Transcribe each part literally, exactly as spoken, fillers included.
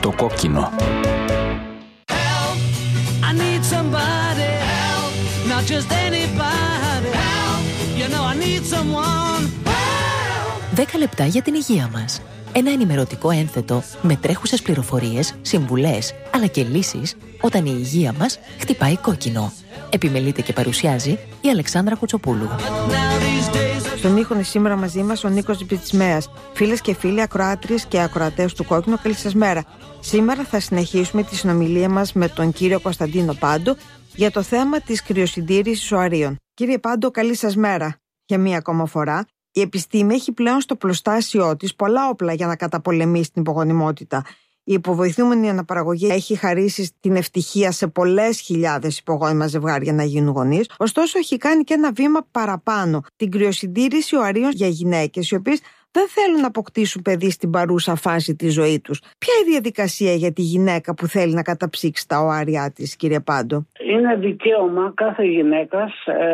το κόκκινο. Help, I need somebody, help, not just anybody, help, you know I need someone, help. δέκα λεπτά για την υγεία μας. Ένα ενημερωτικό ένθετο με τρέχουσες πληροφορίες, συμβουλές, αλλά και λύσεις όταν η υγεία μας χτυπάει κόκκινο. Επιμελείται και παρουσιάζει η Αλεξάνδρα Κουτσοπούλου. Στον ήχο είναι σήμερα μαζί μας ο Νίκος Μπιτσμέας. Φίλες και φίλοι, ακροάτριες και ακροατές του Κόκκινο, καλή σας μέρα. Σήμερα θα συνεχίσουμε τη συνομιλία μας με τον κύριο Κωνσταντίνο Πάντο για το θέμα της κρυοσυντήρησης οαρίων. Κύριε Πάντο, καλή σας μέρα για μία ακόμα φορά. Η επιστήμη έχει πλέον στο πλωστάσιό της πολλά όπλα για να καταπολεμήσει την υπογονιμότητα. Η υποβοηθούμενη αναπαραγωγή έχει χαρίσει την ευτυχία σε πολλές χιλιάδες υπογόνιμα ζευγάρια να γίνουν γονείς. Ωστόσο, έχει κάνει και ένα βήμα παραπάνω. Την κρυοσυντήρηση οαρίων για γυναίκες, οι οποίες δεν θέλουν να αποκτήσουν παιδί στην παρούσα φάση της ζωής τους. Ποια είναι η διαδικασία για τη γυναίκα που θέλει να καταψύξει τα οάρια της, κύριε Πάντο? Είναι δικαίωμα κάθε γυναίκας ε,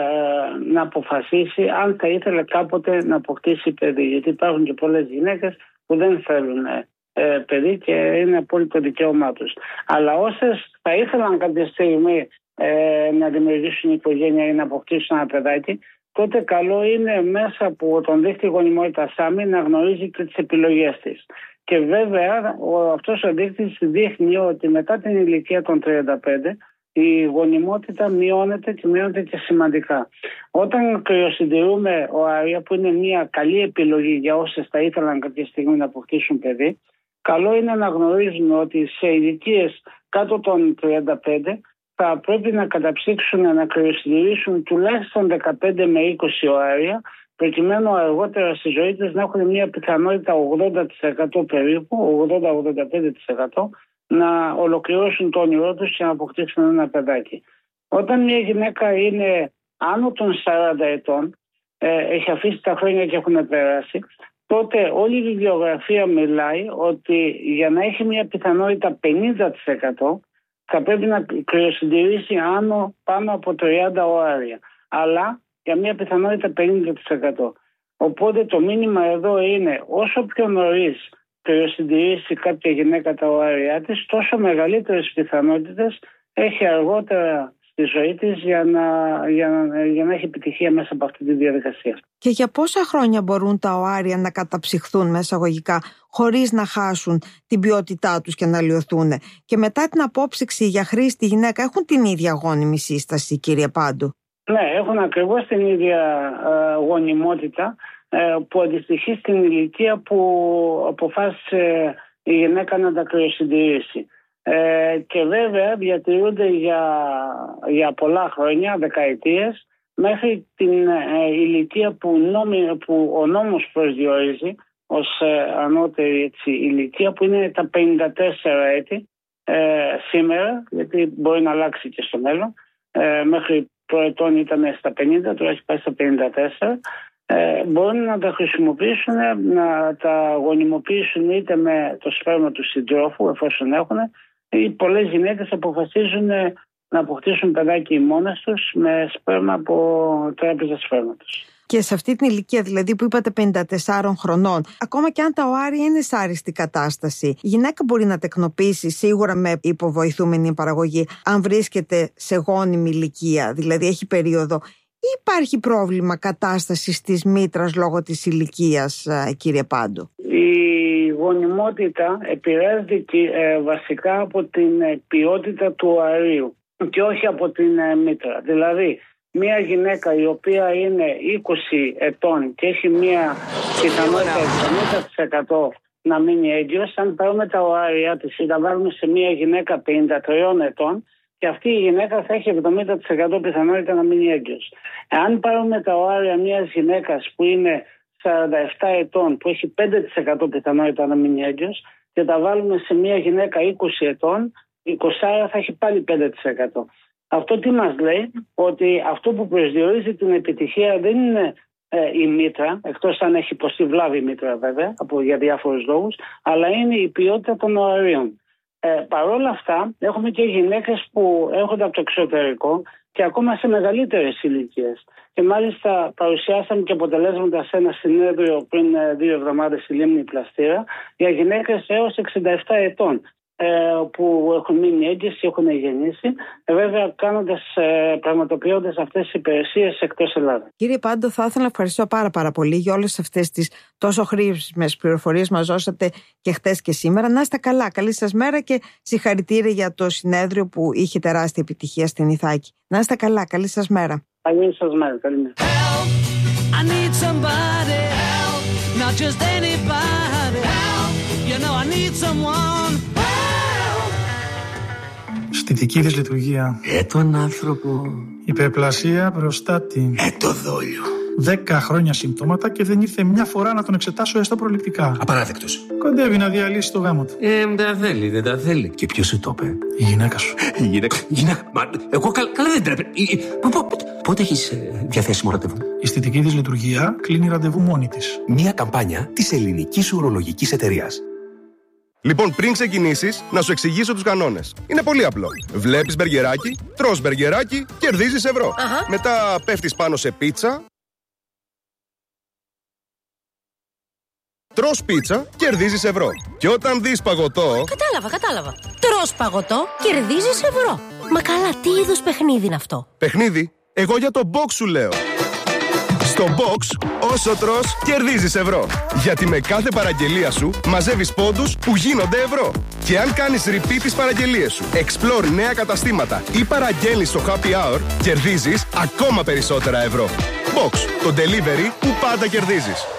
να αποφασίσει αν θα ήθελε κάποτε να αποκτήσει παιδί. Γιατί υπάρχουν και πολλές γυναίκες που δεν θέλουν ε, παιδί και είναι απόλυτο δικαίωμά τους. Αλλά όσες θα ήθελαν κάποια στιγμή ε, να δημιουργήσουν οικογένεια ή να αποκτήσουν ένα παιδάκι, τότε καλό είναι μέσα από τον δίκτυο γονιμότητας ΣΑΜΗ να γνωρίζει και τις επιλογές της. Και βέβαια ο, αυτός ο δείκτης δείχνει ότι μετά την ηλικία των τριάντα πέντε η γονιμότητα μειώνεται και μειώνεται και σημαντικά. Όταν κρυοσυντηρούμε οάρια, που είναι μια καλή επιλογή για όσες θα ήθελαν κάποια στιγμή να αποκτήσουν παιδί, καλό είναι να γνωρίζουμε ότι σε ηλικίες κάτω των τριάντα πέντε θα πρέπει να καταψύξουν, να κρυοσυντηρήσουν τουλάχιστον δεκαπέντε με είκοσι οάρια, προκειμένου αργότερα στη ζωή τους να έχουν μια πιθανότητα ογδόντα τοις εκατό περίπου, ογδόντα με ογδόντα πέντε τοις εκατό, να ολοκληρώσουν το όνειρό τους και να αποκτήσουν ένα παιδάκι. Όταν μια γυναίκα είναι άνω των σαράντα ετών, ε, έχει αφήσει τα χρόνια και έχουν περάσει, τότε όλη η βιβλιογραφία μιλάει ότι για να έχει μια πιθανότητα πενήντα τοις εκατό θα πρέπει να κρυοσυντηρήσει άνω, πάνω από τριάντα οάρια. Αλλά για μια πιθανότητα πενήντα τοις εκατό. Οπότε το μήνυμα εδώ είναι όσο πιο νωρίς κρυοσυντηρήσει κάποια γυναίκα τα οάρια της, τόσο μεγαλύτερες πιθανότητες έχει αργότερα στη ζωή της για να, για, να, για να έχει επιτυχία μέσα από αυτή τη διαδικασία. Και για πόσα χρόνια μπορούν τα οάρια να καταψυχθούν μέσα αγωγικά χωρίς να χάσουν την ποιότητά τους και να λιωθούν? Και μετά την απόψυξη για χρήση τη γυναίκα έχουν την ίδια γόνιμη σύσταση, κύριε Πάντο? Ναι, έχουν ακριβώς την ίδια ε, γονιμότητα ε, που αντιστοιχεί στην ηλικία που αποφάσισε η γυναίκα να τα κρυοσυντηρήσει. Ε, και βέβαια διατηρούνται για, για πολλά χρόνια, δεκαετίες, μέχρι την ε, ηλικία που, νόμι, που ο νόμος προσδιορίζει ως ε, ανώτερη έτσι, ηλικία, που είναι τα πενήντα τέσσερα έτη ε, σήμερα, γιατί μπορεί να αλλάξει και στο μέλλον. Ε, μέχρι προετών ήταν στα πενήντα, τώρα έχει πάει στα πενήντα τέσσερα. Ε, μπορούν να τα χρησιμοποιήσουν, να τα γονιμοποιήσουν είτε με το σπέρμα του συντρόφου, εφόσον έχουν, ή πολλές γυναίκες αποφασίζουν να αποκτήσουν παιδάκι μόνες τους με σπέρμα από τράπεζα σπέρματος. Και σε αυτή την ηλικία, δηλαδή που είπατε πενήντα τεσσάρων χρονών, ακόμα και αν τα οάρια είναι σε άριστη κατάσταση, η γυναίκα μπορεί να τεκνοποιήσει σίγουρα με υποβοηθούμενη παραγωγή, αν βρίσκεται σε γόνιμη ηλικία, δηλαδή έχει περίοδο, ή υπάρχει πρόβλημα κατάστασης της μήτρας λόγω της ηλικίας, κύριε Πάντο? Η γονιμότητα επηρεάζεται ε, βασικά από την ε, ποιότητα του οαρίου και όχι από την ε, μήτρα. Δηλαδή, μια γυναίκα η οποία είναι είκοσι ετών και έχει μια πιθανότητα εβδομήντα τοις εκατό να μείνει έγκυος, αν πάρουμε τα οάρια της ή τα βάλουμε σε μια γυναίκα πενήντα τριών ετών, και αυτή η γυναίκα θα έχει εβδομήντα τοις εκατό πιθανότητα να μείνει έγκυος. Αν πάρουμε τα οάρια μιας γυναίκας που είναι σαράντα επτά ετών, που έχει πέντε τοις εκατό πιθανότητα να μείνει έγκυος, και τα βάλουμε σε μια γυναίκα είκοσι ετών, είκοσι θα έχει πάλι πέντε τοις εκατό. Αυτό τι μας λέει? Ότι αυτό που προσδιορίζει την επιτυχία δεν είναι ε, η μήτρα, εκτός αν έχει υποστεί βλάβη η μήτρα βέβαια, από, για διάφορους λόγους, αλλά είναι η ποιότητα των οαρίων. Ε, Παρ' όλα αυτά, έχουμε και γυναίκες που έρχονται από το εξωτερικό και ακόμα σε μεγαλύτερες ηλικίες. Και μάλιστα παρουσιάσαμε και αποτελέσματα σε ένα συνέδριο πριν δύο εβδομάδες στη Λίμνη Πλαστήρα για γυναίκες έως εξήντα επτά ετών. Που έχουν μείνει έγκυες, έχουν γεννήσει, βέβαια κάνοντας, πραγματοποιώντας αυτές τις υπηρεσίες εκτός Ελλάδας. Κύριε Πάντο, θα ήθελα να ευχαριστώ πάρα πάρα πολύ για όλες αυτές τις τόσο χρήσιμες πληροφορίες μας δώσατε και χτες και σήμερα. Να είστε καλά, καλή σας μέρα και συγχαρητήρια για το συνέδριο που είχε τεράστια επιτυχία στην Ιθάκη. Να είστε καλά, καλή σας μέρα. Καλή σας μέρα, καλή μέρα. I need somebody help, not just anybody help. You know I need someone help. Στη δική της λειτουργία. Ε, τον άνθρωπο. Υπερπλασία, προστάτη. Ε, το δόλιο. Δέκα χρόνια συμπτώματα και δεν ήρθε μια φορά να τον εξετάσω έστω προληπτικά. Απαράδεκτος. Κοντεύει να διαλύσει το γάμο του. Ε, δεν τα θέλει, δεν τα θέλει. Και ποιος σου το είπε? Η γυναίκα σου. Η γυναίκα. Γυναίκα. Μα, εγώ καλά, καλά δεν τρέπε. Πότε έχεις ε, διαθέσιμο ραντεβού? Η αισθητική της λειτουργία κλείνει ραντεβού μόνη της. Μια καμπάνια της Ελληνικής Ουρολογικής Εταιρείας. Λοιπόν, πριν ξεκινήσεις, να σου εξηγήσω τους κανόνες. Είναι πολύ απλό. Βλέπεις μπεργκεράκι, τρως μπεργκεράκι, κερδίζεις ευρώ. Αχα. Μετά πέφτεις πάνω σε πίτσα, τρως πίτσα, κερδίζεις ευρώ. Και όταν δεις παγωτό... Κατάλαβα, κατάλαβα. Τρως παγωτό, κερδίζεις ευρώ. Μα καλά, τι είδους παιχνίδι είναι αυτό? Παιχνίδι? Εγώ για το box σου λέω. Στο box, όσο τρως, κερδίζεις ευρώ. Γιατί με κάθε παραγγελία σου μαζεύεις πόντους που γίνονται ευρώ. Και αν κάνεις repeat τις παραγγελίες σου, explore νέα καταστήματα ή παραγγέλνεις στο happy hour, κερδίζεις ακόμα περισσότερα ευρώ. Box, το delivery που πάντα κερδίζεις.